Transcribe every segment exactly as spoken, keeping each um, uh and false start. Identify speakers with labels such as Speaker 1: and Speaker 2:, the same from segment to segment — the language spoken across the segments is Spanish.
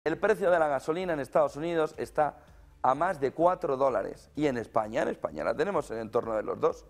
Speaker 1: El precio de la gasolina en Estados Unidos está a más de cuatro dólares. Y en España, en España la tenemos en el entorno de los dos.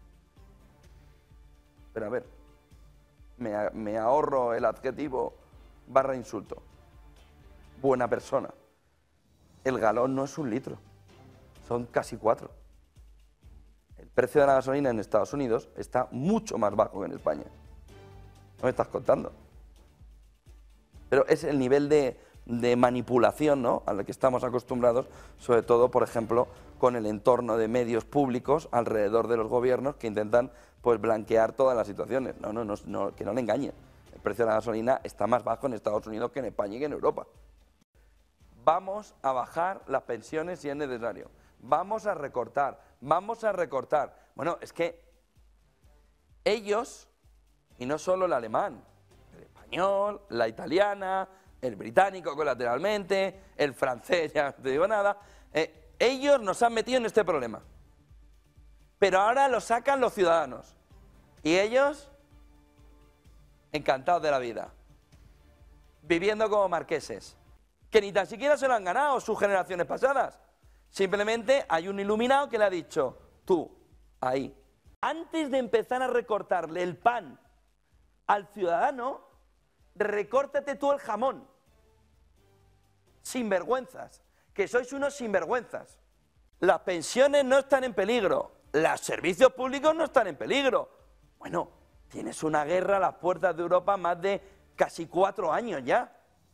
Speaker 1: Pero a ver, me, me ahorro el adjetivo barra insulto. Buena persona. El galón no es un litro, son casi cuatro. El precio de la gasolina en Estados Unidos está mucho más bajo que en España. ¿No me estás contando? Pero es el nivel de, de manipulación, ¿no?, al que estamos acostumbrados, sobre todo, por ejemplo, con el entorno de medios públicos alrededor de los gobiernos que intentan, pues, blanquear todas las situaciones. No, no, no, no, que no le engañen. El precio de la gasolina está más bajo en Estados Unidos que en España y que en Europa. Vamos a bajar las pensiones si es necesario. Vamos a recortar, vamos a recortar. Bueno, es que ellos, y no solo el alemán, el español, la italiana, el británico colateralmente, el francés, ya no te digo nada, eh, ellos nos han metido en este problema. Pero ahora lo sacan los ciudadanos. Y ellos, encantados de la vida, viviendo como marqueses, que ni tan siquiera se lo han ganado sus generaciones pasadas. Simplemente hay un iluminado que le ha dicho, tú, ahí. Antes de empezar a recortarle el pan al ciudadano, recórtate tú el jamón. Sinvergüenzas, que sois unos sinvergüenzas. Las pensiones no están en peligro, los servicios públicos no están en peligro. Bueno, tienes una guerra a las puertas de Europa más de casi cuatro años ya.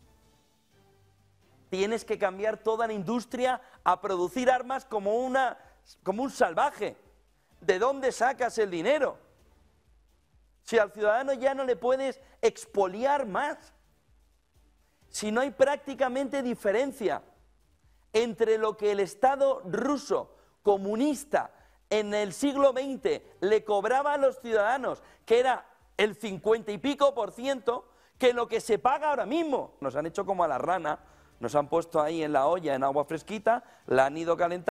Speaker 1: Tienes que cambiar toda la industria a producir armas como, una, como un salvaje. ¿De dónde sacas el dinero? Si al ciudadano ya no le puedes expoliar más. Si no hay prácticamente diferencia entre lo que el Estado ruso comunista en el siglo veinte le cobraba a los ciudadanos, que era el cincuenta y pico por ciento, que lo que se paga ahora mismo. Nos han hecho como a la rana. Nos han puesto ahí en la olla, en agua fresquita, la han ido calentando.